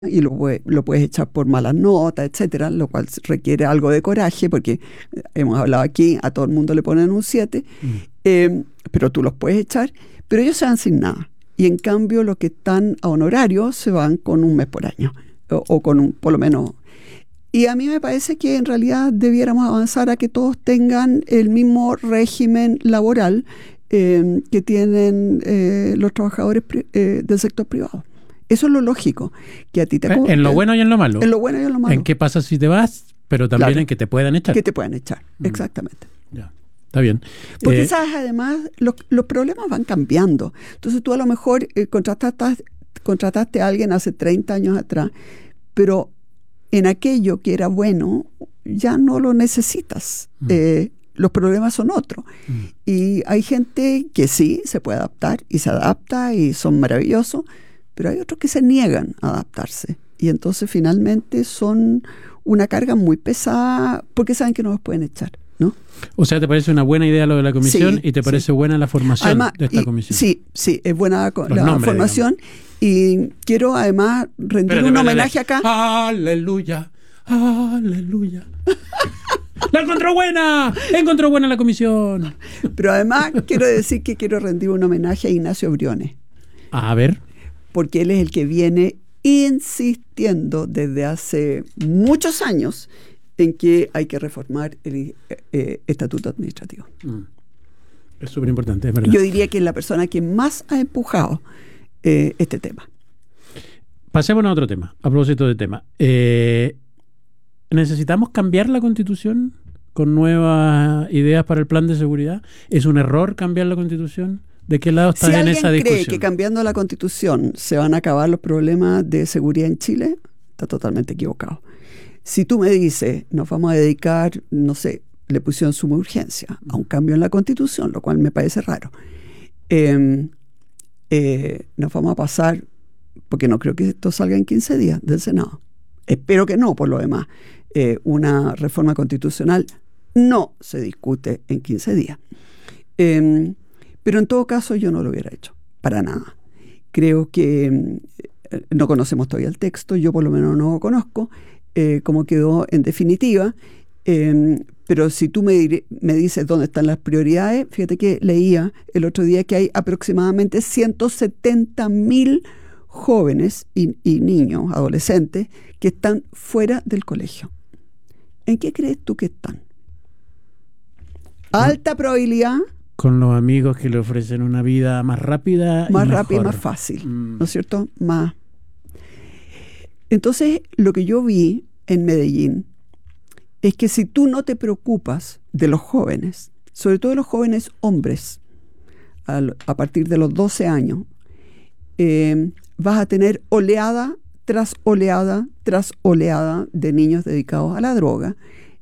y lo puedes echar por malas notas, etcétera, lo cual requiere algo de coraje, porque hemos hablado aquí, a todo el mundo le ponen un 7, pero tú los puedes echar, pero ellos se van sin nada. Y en cambio, los que están a honorario se van con un mes por año, o con un, por lo menos. Y a mí me parece que en realidad debiéramos avanzar a que todos tengan el mismo régimen laboral que tienen los trabajadores del sector privado. Eso es lo lógico. Que a ti te en lo bueno y en lo malo. En lo bueno y en lo malo. En qué pasa si te vas, pero también claro, en que te puedan echar. Que te puedan echar, exactamente. Ya, está bien. Porque sabes, además, los problemas van cambiando. Entonces tú a lo mejor contrataste a alguien hace 30 años atrás, pero en aquello que era bueno ya no lo necesitas. Los problemas son otros. Y hay gente que sí se puede adaptar y se adapta y son maravillosos, pero hay otros que se niegan a adaptarse. Y entonces finalmente son una carga muy pesada porque saben que no los pueden echar, ¿no? O sea, ¿te parece una buena idea lo de la comisión y te parece buena la formación además, de esta comisión? Sí, es buena la formación. Digamos. Y quiero además rendir un homenaje acá. ¡Aleluya! ¡Aleluya! ¡La encontró buena! ¡Encontró buena la comisión! Pero además quiero decir que quiero rendir un homenaje a Ignacio Briones. A ver. Porque él es el que viene insistiendo desde hace muchos años en que hay que reformar el estatuto administrativo. Es súper importante, es verdad. Yo diría que es la persona que más ha empujado este tema. Pasemos a otro tema, a propósito de tema. ¿Necesitamos cambiar la Constitución con nuevas ideas para el plan de seguridad? ¿Es un error cambiar la Constitución? ¿De qué lado estás en esa discusión? Si alguien cree que cambiando la Constitución se van a acabar los problemas de seguridad en Chile, está totalmente equivocado. Si tú me dices, nos vamos a dedicar, no sé, le pusieron suma urgencia a un cambio en la Constitución, lo cual me parece raro. Nos vamos a pasar, porque no creo que esto salga en 15 días del Senado. Espero que no, por lo demás. Una reforma constitucional no se discute en 15 días. Pero en todo caso yo no lo hubiera hecho, para nada. Creo que no conocemos todavía el texto, yo por lo menos no lo conozco, cómo quedó en definitiva, pero si tú me dices dónde están las prioridades, fíjate que leía el otro día que hay aproximadamente 170.000 jóvenes y niños, adolescentes, que están fuera del colegio. ¿En qué crees tú que están? Alta probabilidad. Con los amigos que le ofrecen una vida más rápida y más fácil, ¿no es cierto? Más. Entonces, lo que yo vi en Medellín es que si tú no te preocupas de los jóvenes, sobre todo los jóvenes hombres, a partir de los 12 años, vas a tener oleada tras oleada tras oleada de niños dedicados a la droga,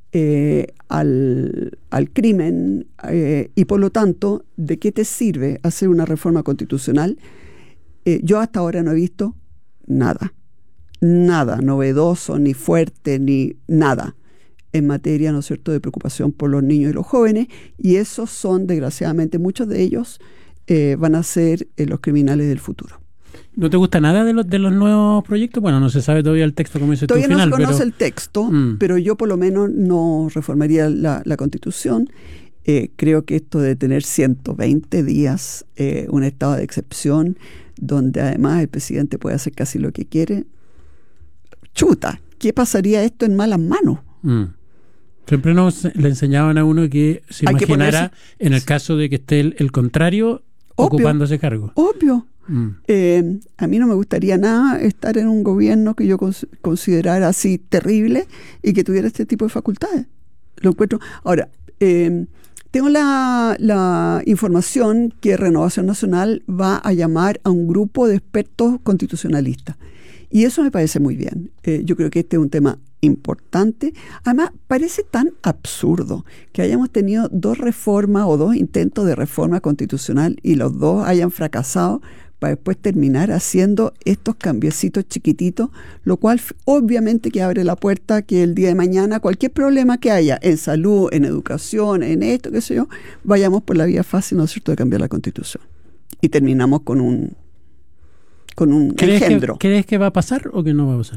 al crimen, y por lo tanto, ¿de qué te sirve hacer una reforma constitucional? Yo hasta ahora no he visto nada novedoso, ni fuerte, ni nada en materia, ¿no es cierto?, de preocupación por los niños y los jóvenes, y esos son, desgraciadamente, muchos de ellos van a ser los criminales del futuro. ¿No te gusta nada de los nuevos proyectos? Bueno, no se sabe todavía el texto, como dices tú, todavía final. No se conoce el texto, pero yo por lo menos no reformaría la Constitución. Creo que esto de tener 120 días, un estado de excepción, donde además el presidente puede hacer casi lo que quiere, chuta, ¿qué pasaría esto en malas manos? Siempre le enseñaban a uno que se imaginara en el caso de que esté el contrario ocupando ese cargo. Obvio. A mí no me gustaría nada estar en un gobierno que yo considerara así terrible y que tuviera este tipo de facultades. Lo encuentro. Ahora, tengo la información que Renovación Nacional va a llamar a un grupo de expertos constitucionalistas. Y eso me parece muy bien. Yo creo que este es un tema importante. Además, parece tan absurdo que hayamos tenido 2 reformas o 2 intentos de reforma constitucional y los 2 hayan fracasado para después terminar haciendo estos cambiecitos chiquititos, lo cual obviamente que abre la puerta que el día de mañana cualquier problema que haya en salud, en educación, en esto, qué sé yo, vayamos por la vía fácil, ¿no es cierto?, de cambiar la Constitución. Y terminamos con con un ¿Crees engendro. ¿Crees que va a pasar o que no va a pasar?